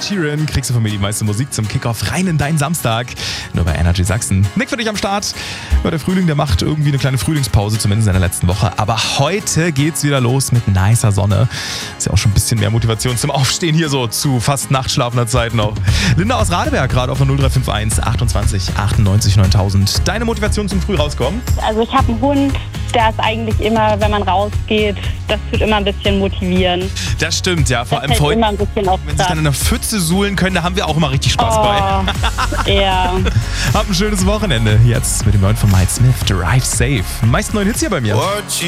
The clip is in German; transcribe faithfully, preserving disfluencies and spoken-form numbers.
Sheeran kriegst du von mir die meiste Musik zum Kickoff rein in deinen Samstag. Nur bei Energy Sachsen. Nick für dich am Start. Ja, der Frühling, der macht irgendwie eine kleine Frühlingspause, zumindest in der letzten Woche. Aber heute geht's wieder los mit nicer Sonne. Ist ja auch schon ein bisschen mehr Motivation zum Aufstehen hier so zu fast nachtschlafender Zeit noch. Linda aus Radeberg gerade auf der null drei fünf eins achtundzwanzig achtundneunzig neuntausend. Deine Motivation zum Früh rauskommen? Also ich habe einen Hund, der ist eigentlich immer, wenn man rausgeht, das tut immer ein bisschen motivieren. Das stimmt, ja. Vor das allem vorhin, immer ein bisschen auf wenn sich dann in der Pfütze suhlen können, da haben wir auch immer richtig Spaß oh, bei. Ja. Habt ein schönes Wochenende. Jetzt mit dem neuen von Mike Smith, Drive Safe. Die meisten neuen Hits hier bei mir.